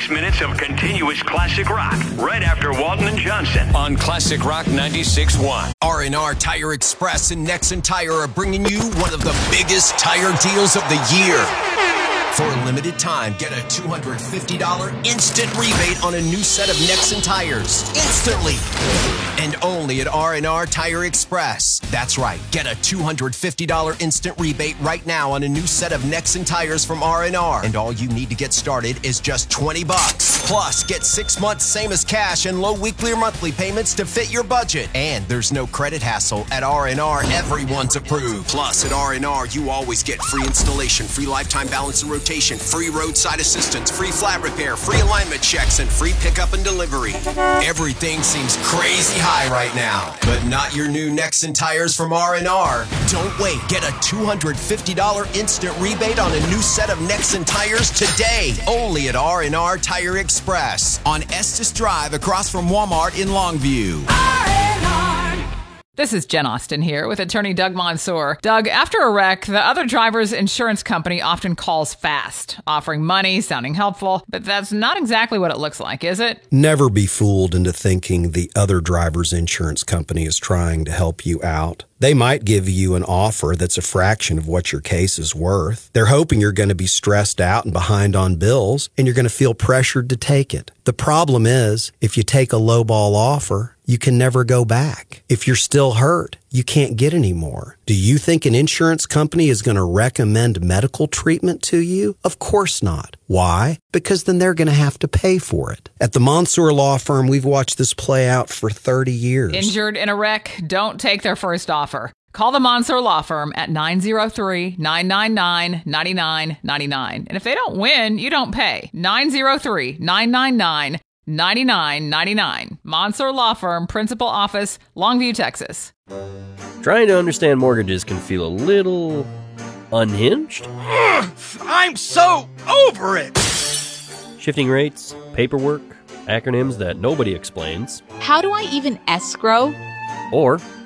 minutes of continuous classic rock right after Walton and Johnson on Classic Rock 96.1. R&R Tire Express and Nexen Tire are bringing you one of the biggest tire deals of the year. For a limited time, get a $250 instant rebate on a new set of Nexen tires. Instantly. And only at R&R Tire Express. That's right. Get a $250 instant rebate right now on a new set of Nexen tires from R&R. And all you need to get started is just $20. Plus, get 6 months same as cash and low weekly or monthly payments to fit your budget. And there's no credit hassle. At R&R, everyone's approved. Plus, at R&R, you always get free installation, free lifetime balance and rotation, free roadside assistance, free flat repair, free alignment checks, and free pickup and delivery. Everything seems crazy high right now, but not your new Nexen tires from R&R. Don't wait. Get a $250 instant rebate on a new set of Nexen tires today. Only at R&R Tire Express on Estes Drive across from Walmart in Longview. This is Jen Austen here with attorney Doug Mansour. Doug, after a wreck, the other driver's insurance company often calls fast, offering money, sounding helpful, but that's not exactly what it looks like, is it? Never be fooled into thinking the other driver's insurance company is trying to help you out. They might give you an offer that's a fraction of what your case is worth. They're hoping you're going to be stressed out and behind on bills, and you're going to feel pressured to take it. The problem is, if you take a lowball offer, you can never go back. If you're still hurt, you can't get any more. Do you think an insurance company is going to recommend medical treatment to you? Of course not. Why? Because then they're going to have to pay for it. At the Mansour Law Firm, we've watched this play out for 30 years. Injured in a wreck? Don't take their first offer. Call the Mansour Law Firm at 903-999-9999. And if they don't win, you don't pay. 903-999-9999. Mansour Law Firm, Principal Office, Longview, Texas. Trying to understand mortgages can feel a little unhinged. I'm so over it! Shifting rates, paperwork, acronyms that nobody explains. How do I even escrow? Or